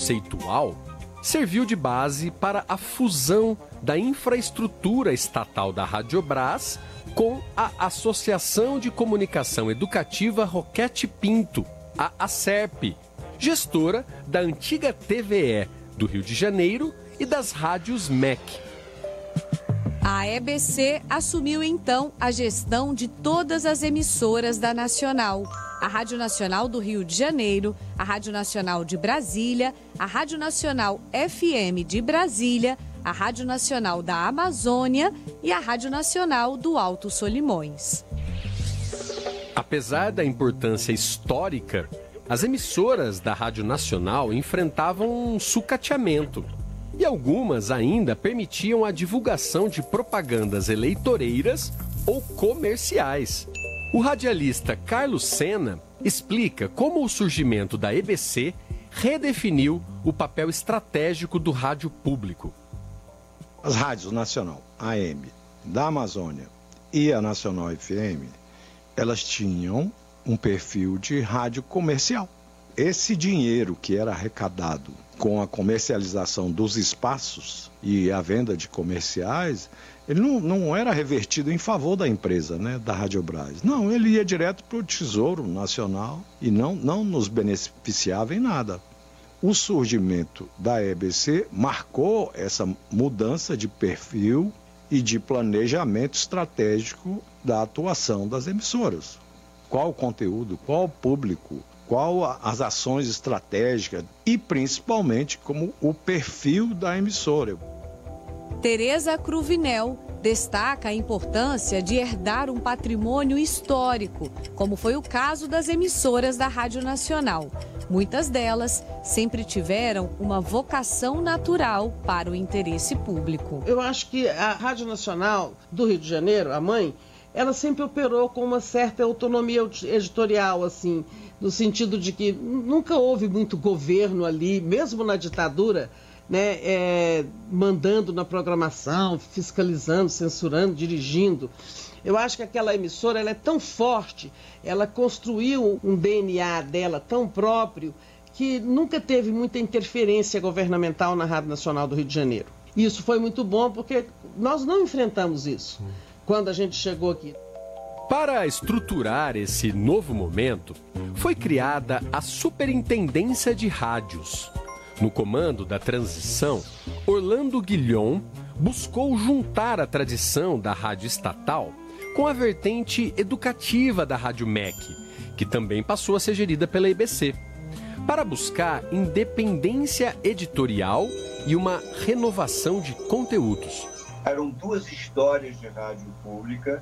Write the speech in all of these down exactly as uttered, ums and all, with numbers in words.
conceitual serviu de base para a fusão da infraestrutura estatal da Radiobras com a Associação de Comunicação Educativa Roquete Pinto, a ASERP, gestora da antiga T V E do Rio de Janeiro e das rádios M E C. A E B C assumiu então a gestão de todas as emissoras da Nacional. A Rádio Nacional do Rio de Janeiro, a Rádio Nacional de Brasília, a Rádio Nacional F M de Brasília, a Rádio Nacional da Amazônia e a Rádio Nacional do Alto Solimões. Apesar da importância histórica, as emissoras da Rádio Nacional enfrentavam um sucateamento. E algumas ainda permitiam a divulgação de propagandas eleitoreiras ou comerciais. O radialista Carlos Sena explica como o surgimento da E B C redefiniu o papel estratégico do rádio público. As rádios Nacional A M da Amazônia e a Nacional F M, elas tinham um perfil de rádio comercial. Esse dinheiro que era arrecadado com a comercialização dos espaços e a venda de comerciais, ele não, não era revertido em favor da empresa, né, da Radiobras. Não, ele ia direto para o Tesouro Nacional e não, não nos beneficiava em nada. O surgimento da E B C marcou essa mudança de perfil e de planejamento estratégico da atuação das emissoras. Qual o conteúdo, qual o público, qual as ações estratégicas e, principalmente, como o perfil da emissora. Tereza Cruvinel destaca a importância de herdar um patrimônio histórico, como foi o caso das emissoras da Rádio Nacional. Muitas delas sempre tiveram uma vocação natural para o interesse público. Eu acho que a Rádio Nacional do Rio de Janeiro, a mãe, ela sempre operou com uma certa autonomia editorial, assim, no sentido de que nunca houve muito governo ali, mesmo na ditadura, né, é, mandando na programação, fiscalizando, censurando, dirigindo. Eu acho que aquela emissora ela é tão forte, ela construiu um D N A dela tão próprio, que nunca teve muita interferência governamental na Rádio Nacional do Rio de Janeiro. Isso foi muito bom, porque nós não enfrentamos isso quando a gente chegou aqui. Para estruturar esse novo momento, foi criada a Superintendência de Rádios. No comando da transição, Orlando Guilhom buscou juntar a tradição da rádio estatal com a vertente educativa da Rádio M E C, que também passou a ser gerida pela E B C, para buscar independência editorial e uma renovação de conteúdos. Eram duas histórias de rádio pública,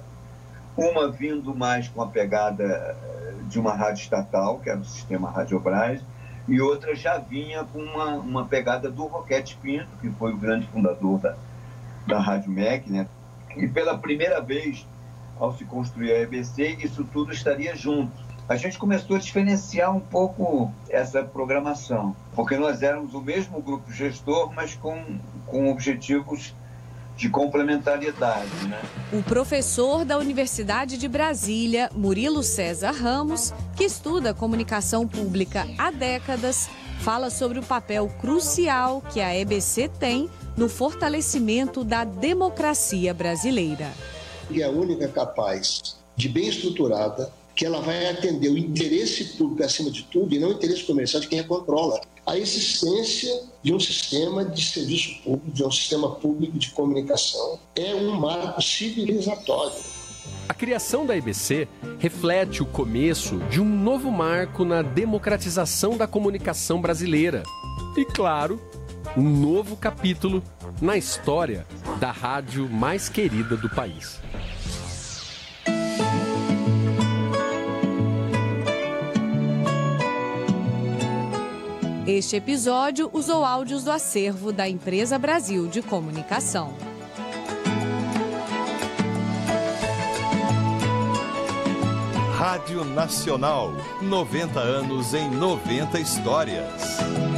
uma vindo mais com a pegada de uma rádio estatal, que era o sistema Radiobras, e outra já vinha com uma, uma pegada do Roquete Pinto, que foi o grande fundador da, da Rádio M E C, né? E pela primeira vez, ao se construir a E B C, isso tudo estaria junto. A gente começou a diferenciar um pouco essa programação, porque nós éramos o mesmo grupo gestor, mas com, com objetivos de complementariedade, né? O professor da Universidade de Brasília, Murilo César Ramos, que estuda comunicação pública há décadas, fala sobre o papel crucial que a E B C tem no fortalecimento da democracia brasileira. E é a única capaz de bem estruturada, que ela vai atender o interesse público acima de tudo e não o interesse comercial de quem a controla. A existência de um sistema de serviço público, de um sistema público de comunicação, é um marco civilizatório. A criação da E B C reflete o começo de um novo marco na democratização da comunicação brasileira. E, claro, um novo capítulo na história da rádio mais querida do país. Este episódio usou áudios do acervo da Empresa Brasil de Comunicação. Rádio Nacional, noventa anos em noventa histórias.